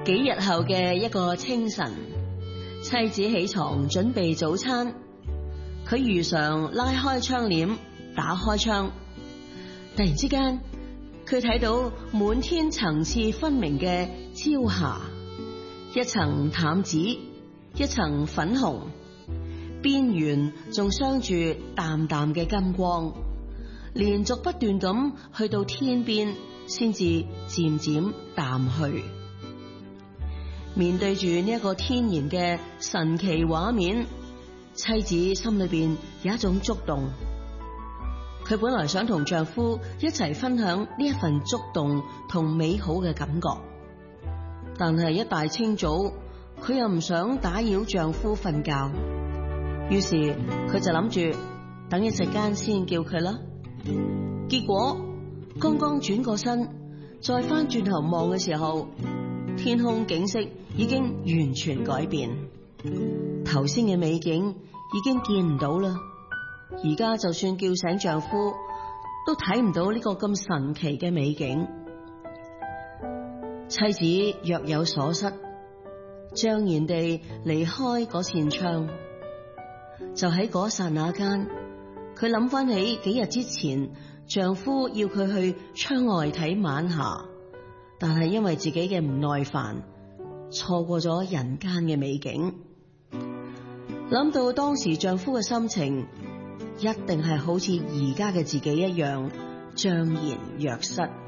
幾日後嘅一個清晨，妻子起床準備早餐，佢如常拉開窗簾，打開窗，突然之間，佢睇到滿天層次分明嘅朝霞，一層淡紫，一層粉紅，邊緣仲鑲住淡淡嘅金光，連續不斷咁去到天邊，先至漸漸淡去。面對住呢一個天然嘅神奇畫面，妻子心裏邊有一種觸動。佢本來想同丈夫一齊分享呢一份觸動同美好嘅感覺，但係一大清早，佢又唔想打擾丈夫瞓覺，於是佢就諗住等一陣間先叫佢啦。結果剛剛轉過身，再翻轉頭望嘅時候，天空景色已經完全改變，頭先嘅美景已經見唔到啦。而家就算叫醒丈夫，都睇唔到呢個咁神奇嘅美景。妻子若有所失，悵然地離開嗰扇窗。就喺嗰剎那間，佢諗翻起幾日之前，丈夫要佢去窗外睇晚霞，但係因為自己嘅唔耐煩，錯過咗人間嘅美景。諗到當時丈夫嘅心情，一定係好似而家嘅自己一樣，悵然若失。